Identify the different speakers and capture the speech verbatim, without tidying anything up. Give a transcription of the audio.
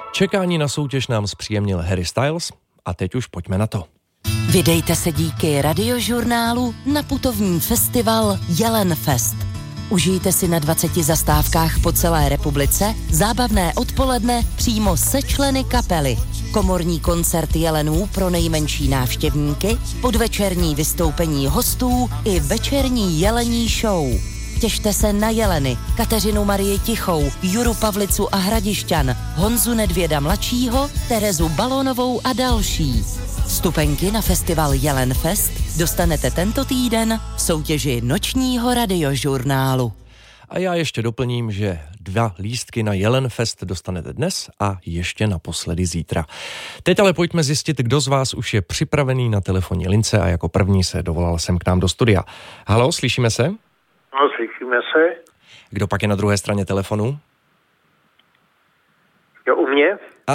Speaker 1: Čekání na soutěž nám zpříjemnil Harry Styles a teď už pojďme na to.
Speaker 2: Vydejte se díky Radiožurnálu na putovní festival Jelenfest. Užijte si na dvaceti zastávkách po celé republice zábavné odpoledne přímo se členy kapely. Komorní koncert jelenů pro nejmenší návštěvníky, podvečerní vystoupení hostů i večerní jelení show. Těšte se na jeleny, Kateřinu Marii Tichou, Juru Pavlicu a Hradišťan, Honzu Nedvěda mladšího, Terezu Balonovou a další. Vstupenky na festival Jelenfest dostanete tento týden v soutěži Nočního Radiožurnálu.
Speaker 1: A já ještě doplním, že dva lístky na Jelenfest dostanete dnes a ještě naposledy zítra. Teď ale pojďme zjistit, kdo z vás už je připravený na telefonní lince a jako první se dovolal sem k nám do studia. Haló, slyšíme se?
Speaker 3: No, slyšíme se.
Speaker 1: Kdo pak je na druhé straně telefonu?
Speaker 3: Jo, u mě?
Speaker 1: A